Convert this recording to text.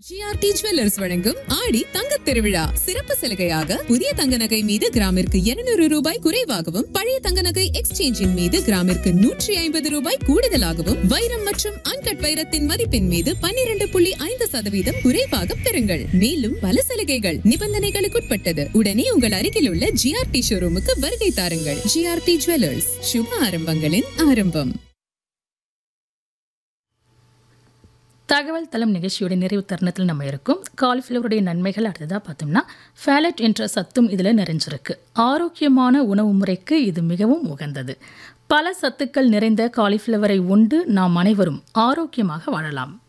GRT jewellers வழங்கும் ஆடி தங்கத் திருவிழா சிறப்பு சலுகையாக புதிய தங்க நகை மீது கிராமிற்கு 200 ரூபாய் குறைவாகவும் பழைய தங்க நகை எக்ஸ்சேஞ்சின் மீது கிராமிற்கு 150 ரூபாய் கூடுதலாகவும் வைரம் மற்றும் அன்கட் வைரத்தின் மதிப்பின் மீது 12.5% குறைவாக பெறுங்கள். மேலும் பல சலுகைகள் நிபந்தனைகளுக்குட்பட்டது. உடனே உங்கள் அருகில் உள்ள ஜிஆர்டி ஷோரூமுக்கு வருகை தாருங்கள். ஜிஆர்டி ஜுவல்லர்ஸ், சுப ஆரம்பங்களின் ஆரம்பம். தகவல் தளம் நிகழ்ச்சியோட நிறைவு தருணத்தில் நம்ம இருக்கும். காலிஃப்ளவருடைய நன்மைகள் அடுத்ததாக பார்த்தோம்னா ஃபேலட் என்ற சத்தும் இதில் நிறைஞ்சிருக்கு. ஆரோக்கியமான உணவு முறைக்கு இது மிகவும் உகந்தது. பல சத்துக்கள் நிறைந்த காலிஃப்ளவரை உண்டு நாம் அனைவரும் ஆரோக்கியமாக வாழலாம்.